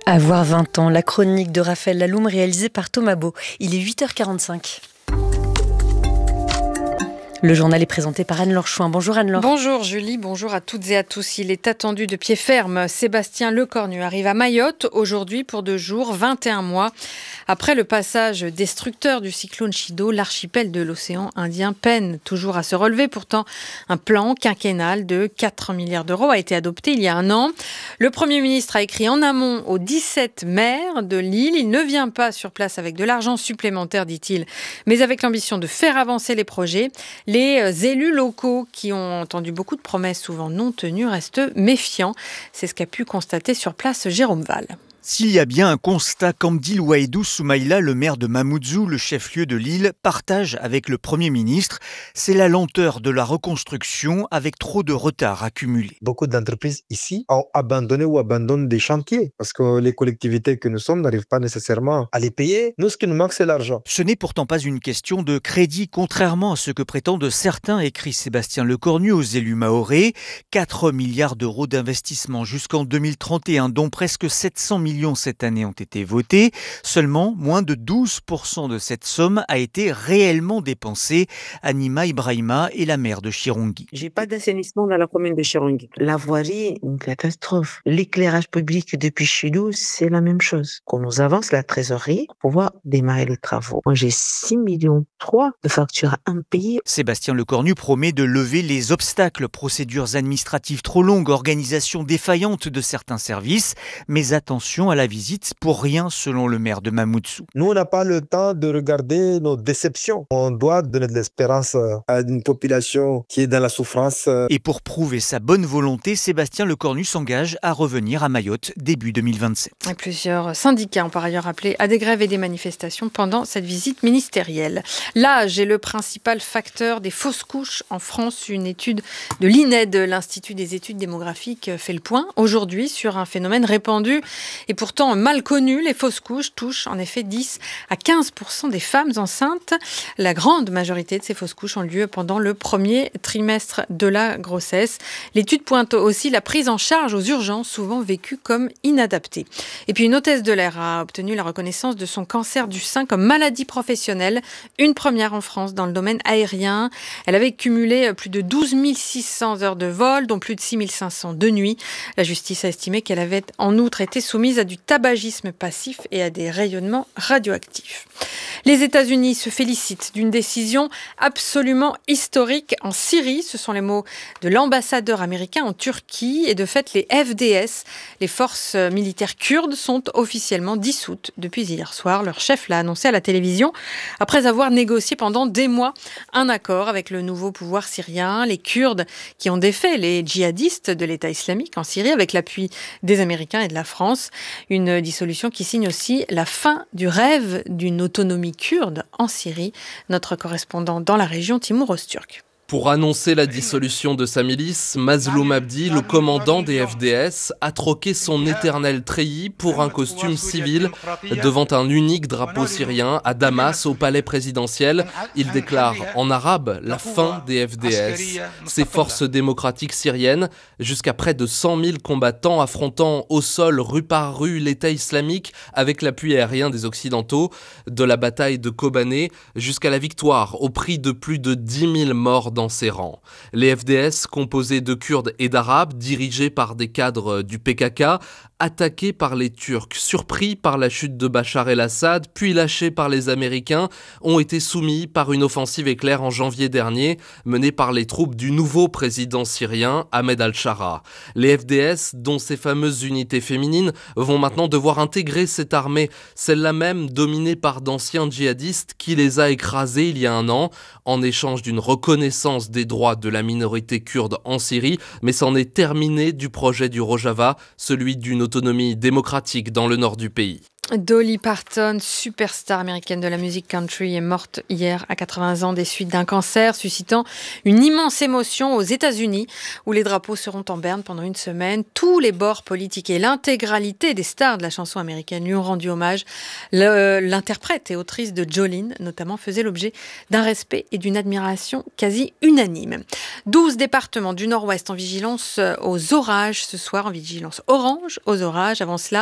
Avoir 20 ans, la chronique de Raphaël Laloum réalisée par Thomas Beau. Il est 8h45. Le journal est présenté par Anne-Laure Chouin. Bonjour Anne-Laure. Bonjour Julie, bonjour à toutes et à tous. Il est attendu de pied ferme. Sébastien Lecornu arrive à Mayotte aujourd'hui pour 2 jours, 21 mois. Après le passage destructeur du cyclone Chido, l'archipel de l'océan Indien peine toujours à se relever. Pourtant, un plan quinquennal de 4 milliards d'euros a été adopté il y a un an. Le Premier ministre a écrit en amont aux 17 maires de l'île. Il ne vient pas sur place avec de l'argent supplémentaire, dit-il, mais avec l'ambition de faire avancer les projets. Les élus locaux qui ont entendu beaucoup de promesses souvent non tenues restent méfiants. C'est ce qu'a pu constater sur place Jérôme Val. S'il y a bien un constat qu'Amdil Ouaïdou Soumaïla, le maire de Mamoudzou, le chef-lieu de l'île, partage avec le Premier ministre, c'est la lenteur de la reconstruction avec trop de retard accumulé. Beaucoup d'entreprises ici ont abandonné ou abandonnent des chantiers parce que les collectivités que nous sommes n'arrivent pas nécessairement à les payer. Nous, ce qui nous manque, c'est l'argent. Ce n'est pourtant pas une question de crédit, contrairement à ce que prétendent certains, écrit Sébastien Lecornu aux élus mahorais. 4 milliards d'euros d'investissement jusqu'en 2031, dont presque 700 millions cette année ont été votés. Seulement, moins de 12% de cette somme a été réellement dépensée. Anima Ibrahima est la maire de Chirongui. J'ai pas d'assainissement dans la commune de Chirongui. La voirie, une catastrophe. L'éclairage public depuis chez nous, c'est la même chose. Qu'on nous avance la trésorerie pour pouvoir démarrer les travaux. Moi, j'ai 6,3 millions de factures impayées. Sébastien Lecornu promet de lever les obstacles, procédures administratives trop longues, organisation défaillante de certains services. Mais attention à la visite, pour rien selon le maire de Mamoudzou. Nous, on n'a pas le temps de regarder nos déceptions. On doit donner de l'espérance à une population qui est dans la souffrance. Et pour prouver sa bonne volonté, Sébastien Lecornu s'engage à revenir à Mayotte début 2027. Et plusieurs syndicats ont par ailleurs appelé à des grèves et des manifestations pendant cette visite ministérielle. L'âge est le principal facteur des fausses couches en France. Une étude de l'INED, l'Institut des études démographiques, fait le point aujourd'hui sur un phénomène répandu et pourtant mal connu. Les fausses couches touchent en effet 10 à 15% des femmes enceintes. La grande majorité de ces fausses couches ont lieu pendant le premier trimestre de la grossesse. L'étude pointe aussi la prise en charge aux urgences, souvent vécue comme inadaptée. Et puis une hôtesse de l'air a obtenu la reconnaissance de son cancer du sein comme maladie professionnelle. Une première en France dans le domaine aérien. Elle avait cumulé plus de 12 600 heures de vol, dont plus de 6 500 de nuit. La justice a estimé qu'elle avait en outre été soumise à du tabagisme passif et à des rayonnements radioactifs. Les États-Unis se félicitent d'une décision absolument historique en Syrie. Ce sont les mots de l'ambassadeur américain en Turquie. Et de fait, les FDS, les forces militaires kurdes, sont officiellement dissoutes depuis hier soir. Leur chef l'a annoncé à la télévision après avoir négocié pendant des mois un accord avec le nouveau pouvoir syrien. Les Kurdes qui ont défait les djihadistes de l'État islamique en Syrie avec l'appui des Américains et de la France. Une dissolution qui signe aussi la fin du rêve d'une autonomie kurde en Syrie. Notre correspondant dans la région, Timur Öztürk. Pour annoncer la dissolution de sa milice, Mazloum Abdi, le commandant des FDS, a troqué son éternel treillis pour un costume civil devant un unique drapeau syrien à Damas, au palais présidentiel. Il déclare en arabe la fin des FDS. Ces forces démocratiques syriennes, jusqu'à près de 100 000 combattants affrontant au sol, rue par rue, l'État islamique avec l'appui aérien des Occidentaux, de la bataille de Kobané jusqu'à la victoire au prix de plus de 10 000 morts dans ses rangs. Les FDS, composés de Kurdes et d'Arabes, dirigés par des cadres du PKK, attaqués par les Turcs, surpris par la chute de Bachar el-Assad, puis lâchés par les Américains, ont été soumis par une offensive éclair en janvier dernier, menée par les troupes du nouveau président syrien, Ahmed al-Shara. Les FDS, dont ces fameuses unités féminines, vont maintenant devoir intégrer cette armée, celle-là même dominée par d'anciens djihadistes qui les a écrasés il y a un an, en échange d'une reconnaissance des droits de la minorité kurde en Syrie, mais c'en est terminé du projet du Rojava, celui d'une autonomie démocratique dans le nord du pays. Dolly Parton, superstar américaine de la musique country, est morte hier à 80 ans des suites d'un cancer, suscitant une immense émotion aux États-Unis, où les drapeaux seront en berne pendant une semaine. Tous les bords politiques et l'intégralité des stars de la chanson américaine lui ont rendu hommage. L'interprète et autrice de Jolene, notamment, faisait l'objet d'un respect et d'une admiration quasi unanime. 12 départements du nord-ouest en vigilance aux orages ce soir, en vigilance orange aux orages. Avant cela,